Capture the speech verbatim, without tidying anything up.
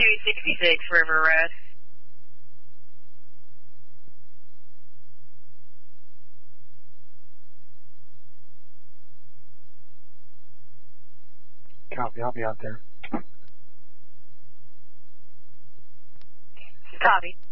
two sixty-six River Road. Copy, I'll be out there. Copy.